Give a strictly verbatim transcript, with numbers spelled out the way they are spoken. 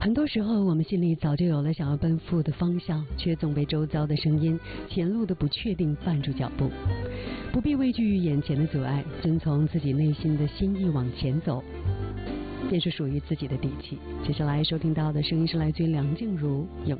很多时候，我们心里早就有了想要奔赴的方向，却总被周遭的声音、前路的不确定绊住脚步。不必畏惧眼前的阻碍，遵从自己内心的心意往前走，便是属于自己的底气。接下来收听到的声音是来自于梁静茹《勇